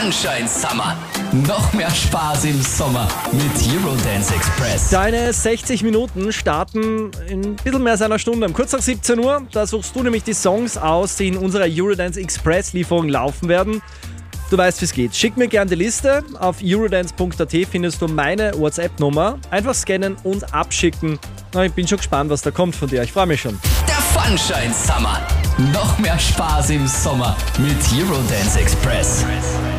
Sunshine Summer. Noch mehr Spaß im Sommer mit Eurodance Express. Deine 60 Minuten starten in ein bisschen mehr als einer Stunde. Um kurz nach 17 Uhr, da suchst du nämlich die Songs aus, die in unserer Eurodance Express Lieferung laufen werden. Du weißt, wie es geht. Schick mir gerne die Liste. Auf eurodance.at findest du meine WhatsApp-Nummer. Einfach scannen und abschicken. Na, ich bin schon gespannt, was da kommt von dir. Ich freue mich schon. Der Sunshine Summer. Noch mehr Spaß im Sommer mit Eurodance Express.